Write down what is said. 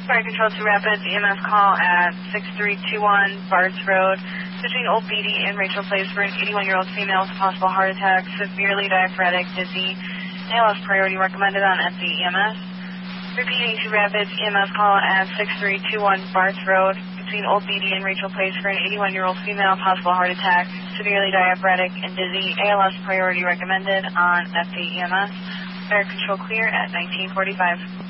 Fire Control to Rapids, EMS call at 6321 Bards Road between Old Beatty and Rachel Place for an 81-year-old female with possible heart attack, severely diaphoretic, dizzy. ALS priority recommended on FD-EMS. Repeating to Rapids, EMS call at 6321 Bards Road between Old Beatty and Rachel Place for an 81-year-old female, possible heart attack, severely diaphoretic and dizzy. ALS priority recommended on FD-EMS. Fire Control clear at 1945.